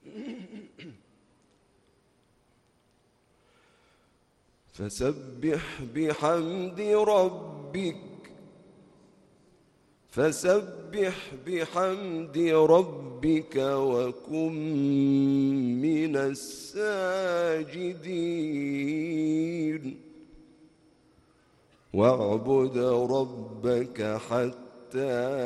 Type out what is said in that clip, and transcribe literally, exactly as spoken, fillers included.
فسبح بحمد ربك فسبح بحمد ربك وكن من الساجدين واعبد ربك حتى